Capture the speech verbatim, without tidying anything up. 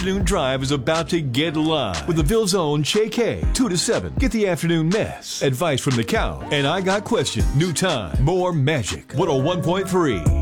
Afternoon Drive is about to get live with the Ville's own Shay K, two to seven. Get the afternoon mess, advice from the cow, and I got questions. New time, more magic. one oh one point three.